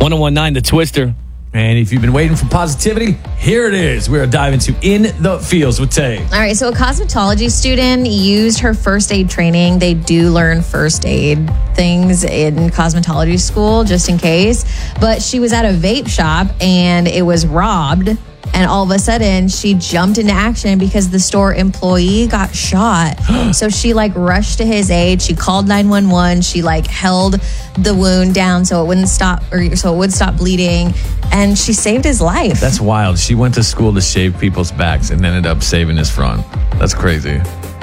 1019, The Twister. And if you've been waiting for positivity, here it is. We are diving to In the Fields with Tay. All right, so a cosmetology student used her first aid training. They do learn first aid things in cosmetology school, just in case. But she was at a vape shop and it was robbed. And all of a sudden, she jumped into action because the store employee got shot. So she rushed to his aid. She called 911. She held the wound down so it wouldn't stop, or so it would stop bleeding. And she saved his life. That's wild. She went to school to shave people's backs and ended up saving his front. That's crazy.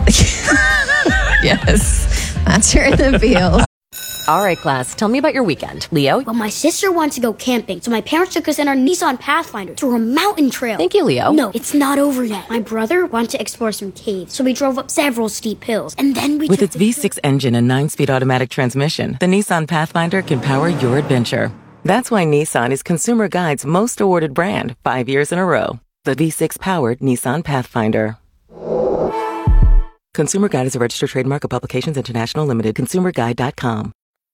Yes, that's her in the field. All right, class, tell me about your weekend. Leo? Well, my sister wanted to go camping, so my parents took us in our Nissan Pathfinder to a mountain trail. Thank you, Leo. No, it's not over yet. My brother wanted to explore some caves, so we drove up several steep hills, and then we With its V6 engine and 9-speed automatic transmission, the Nissan Pathfinder can power your adventure. That's why Nissan is Consumer Guide's most awarded brand 5 years in a row. The V6-powered Nissan Pathfinder. Consumer Guide is a registered trademark of Publications International Limited. ConsumerGuide.com.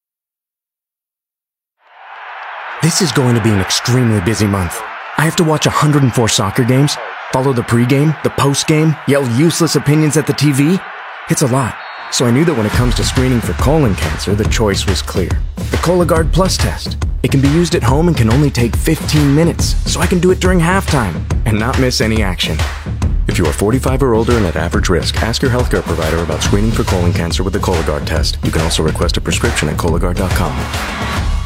This is going to be an extremely busy month. I have to watch 104 soccer games, follow the pregame, the postgame, yell useless opinions at the TV. It's a lot. So I knew that when it comes to screening for colon cancer, the choice was clear. The Cologuard Plus test. It can be used at home and can only take 15 minutes, so I can do it during halftime and not miss any action. If you are 45 or older and at average risk, ask your healthcare provider about screening for colon cancer with the Cologuard test. You can also request a prescription at Cologuard.com.